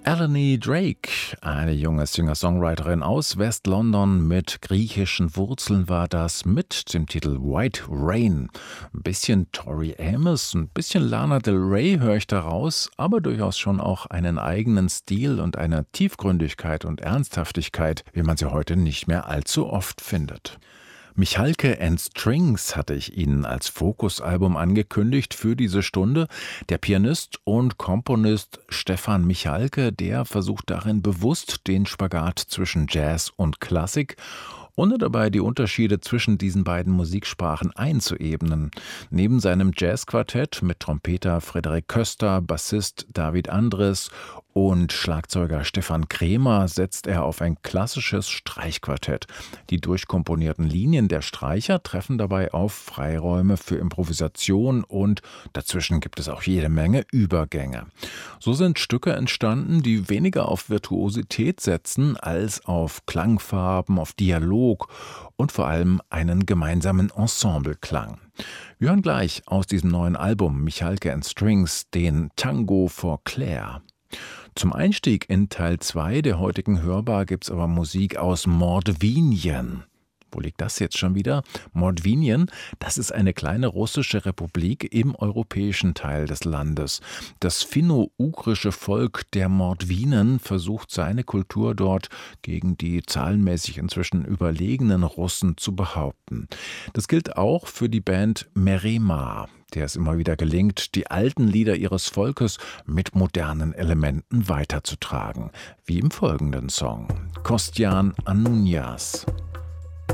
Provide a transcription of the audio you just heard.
Eleni Drake, eine junge Singer-Songwriterin aus West-London mit griechischen Wurzeln war das, mit dem Titel White Rain. Ein bisschen Tori Amos, ein bisschen Lana Del Rey höre ich daraus, aber durchaus schon auch einen eigenen Stil und eine Tiefgründigkeit und Ernsthaftigkeit, wie man sie heute nicht mehr allzu oft findet. Michalke and Strings hatte ich Ihnen als Fokusalbum angekündigt für diese Stunde. Der Pianist und Komponist Stefan Michalke, der versucht darin bewusst den Spagat zwischen Jazz und Klassik, ohne dabei die Unterschiede zwischen diesen beiden Musiksprachen einzuebnen. Neben seinem Jazzquartett mit Trompeter Frederik Köster, Bassist David Andres und Schlagzeuger Stefan Krämer setzt er auf ein klassisches Streichquartett. Die durchkomponierten Linien der Streicher treffen dabei auf Freiräume für Improvisation und dazwischen gibt es auch jede Menge Übergänge. So sind Stücke entstanden, die weniger auf Virtuosität setzen als auf Klangfarben, auf Dialog und vor allem einen gemeinsamen Ensembleklang. Wir hören gleich aus diesem neuen Album Michalke and Strings den Tango for Claire. Zum Einstieg in Teil 2 der heutigen Hörbar gibt's aber Musik aus Mordwinien. Wo liegt das jetzt schon wieder? Mordwinien, das ist eine kleine russische Republik im europäischen Teil des Landes. Das finno-ugrische Volk der Mordwinen versucht seine Kultur dort gegen die zahlenmäßig inzwischen überlegenen Russen zu behaupten. Das gilt auch für die Band Merema, der es immer wieder gelingt, die alten Lieder ihres Volkes mit modernen Elementen weiterzutragen. Wie im folgenden Song. Kostjan Anunias.